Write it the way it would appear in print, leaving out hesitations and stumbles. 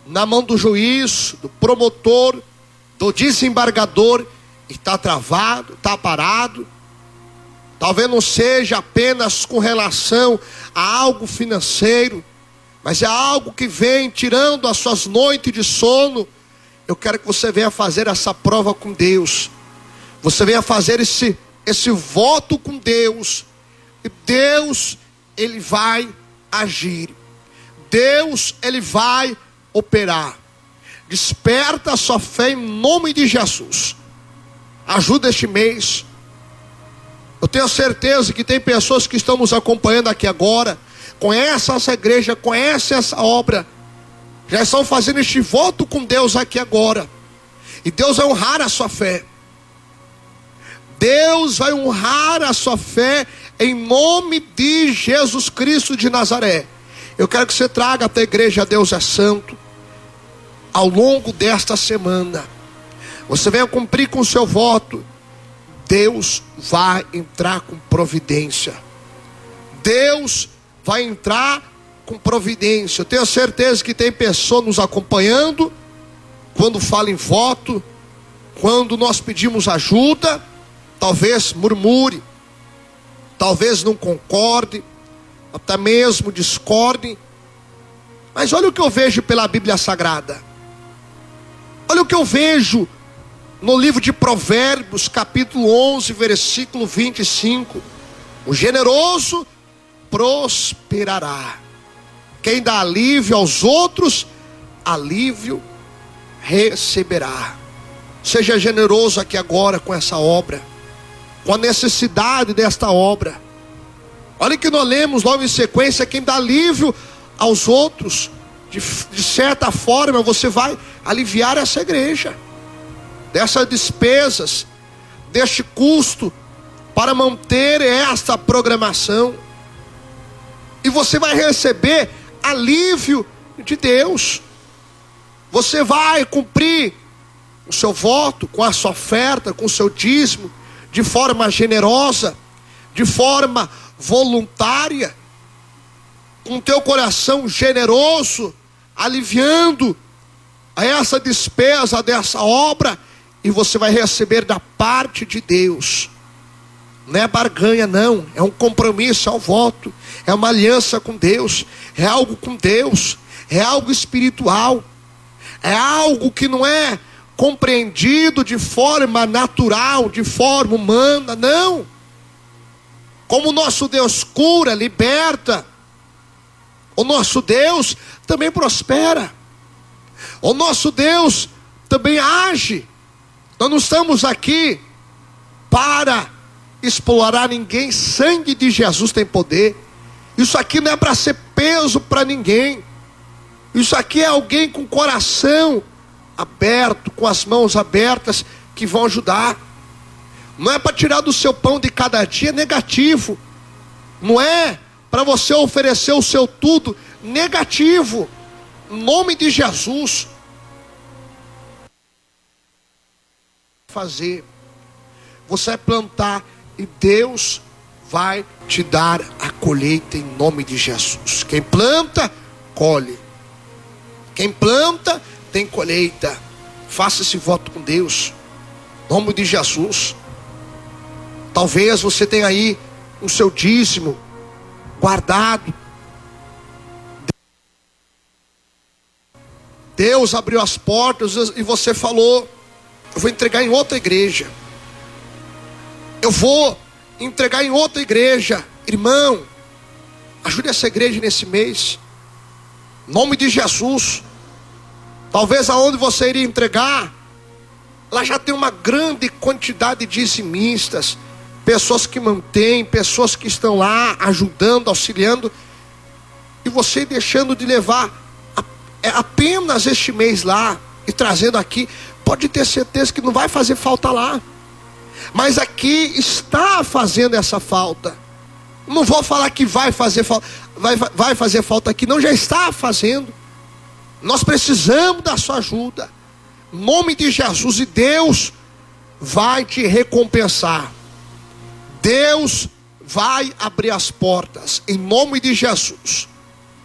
na mão do juiz, do promotor, do desembargador, está travado, está parado. Talvez não seja apenas com relação a algo financeiro, mas é algo que vem tirando as suas noites de sono. Eu quero que você venha fazer essa prova com Deus. Você venha fazer esse voto com Deus. E Deus, Ele vai agir. Deus, Ele vai operar. Desperta a sua fé em nome de Jesus. Ajuda este mês. Eu tenho certeza que tem pessoas que estão nos acompanhando aqui agora, conhecem essa igreja, conhecem essa obra, já estão fazendo este voto com Deus aqui agora. E Deus vai honrar a sua fé. Deus vai honrar a sua fé em nome de Jesus Cristo de Nazaré. Eu quero que você traga para a igreja Deus é Santo ao longo desta semana. Você venha cumprir com o seu voto. Deus vai entrar com providência. Deus vai entrar com providência. Eu tenho certeza que tem pessoas nos acompanhando. Quando fala em voto, quando nós pedimos ajuda, talvez murmure, talvez não concorde, até mesmo discorde. Mas olha o que eu vejo pela Bíblia Sagrada. Olha o que eu vejo no livro de Provérbios, capítulo 11, versículo 25. O generoso prosperará. Quem dá alívio aos outros, alívio receberá. Seja generoso aqui agora com essa obra, com a necessidade desta obra. Olha que nós lemos logo em sequência: quem dá alívio aos outros, de certa forma você vai aliviar essa igreja dessas despesas, deste custo para manter esta programação. E você vai receber alívio de Deus. Você vai cumprir o seu voto com a sua oferta, com o seu dízimo, de forma generosa, de forma voluntária, com o teu coração generoso, aliviando essa despesa dessa obra. E você vai receber da parte de Deus. Não é barganha não, é um compromisso, é um voto, é uma aliança com Deus, é algo com Deus, é algo espiritual, é algo que não é compreendido de forma natural, de forma humana, não. Como o nosso Deus cura, liberta, o nosso Deus também prospera, o nosso Deus também age. Nós não estamos aqui para explorar ninguém. Sangue de Jesus tem poder. Isso aqui não é para ser peso para ninguém. Isso aqui é alguém com o coração aberto, com as mãos abertas, que vão ajudar. Não é para tirar do seu pão de cada dia negativo. Não é para você oferecer o seu tudo negativo. Em nome de Jesus. Fazer, você vai plantar e Deus vai te dar a colheita em nome de Jesus. Quem planta, colhe. Quem planta, tem colheita. Faça esse voto com Deus, em nome de Jesus. Talvez você tenha aí o seu dízimo guardado. Deus abriu as portas e você falou: eu vou entregar em outra igreja. Eu vou entregar em outra igreja. Irmão, ajude essa igreja nesse mês. Em nome de Jesus. Talvez aonde você iria entregar, lá já tem uma grande quantidade de dizimistas, pessoas que mantêm, pessoas que estão lá ajudando, auxiliando. E você deixando de levar apenas este mês lá e trazendo aqui. Pode ter certeza que não vai fazer falta lá, mas aqui está fazendo essa falta. Não vou falar que vai fazer falta, vai fazer falta aqui, não, já está fazendo. Nós precisamos da sua ajuda, em nome de Jesus. E Deus vai te recompensar. Deus vai abrir as portas, em nome de Jesus.